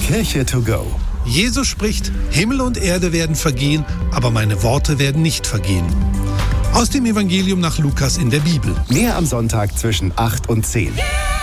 Kirche to go. Jesus spricht, Himmel und Erde werden vergehen, aber meine Worte werden nicht vergehen. Aus dem Evangelium nach Lukas in der Bibel. Mehr am Sonntag zwischen 8 und 10.